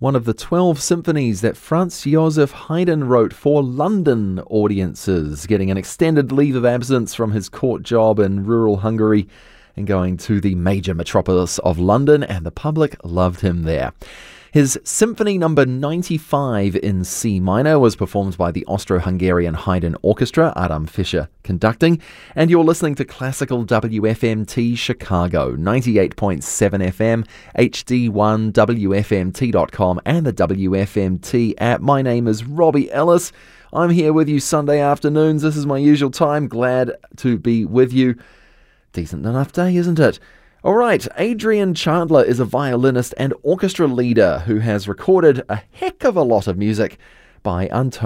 one of the 12 symphonies that Franz Joseph Haydn wrote for London audiences, getting an extended leave of absence from his court job in rural Hungary and going to the major metropolis of London, and the public loved him there. His Symphony No. 95 in C minor was performed by the Austro-Hungarian Haydn Orchestra, Adam Fischer conducting, and you're listening to Classical WFMT Chicago, 98.7 FM, HD1, WFMT.com, and the WFMT app. My name is Robbie Ellis. I'm here with you Sunday afternoons. This is my usual time. Glad to be with you. Decent enough day, isn't it? All right, Adrian Chandler is a violinist and orchestra leader who has recorded a heck of a lot of music by untold